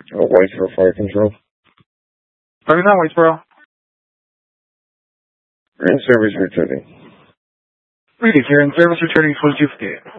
Whitesboro Fire Control. Are you not Whitesboro? In service returning. Greetings, here in service returning 2258.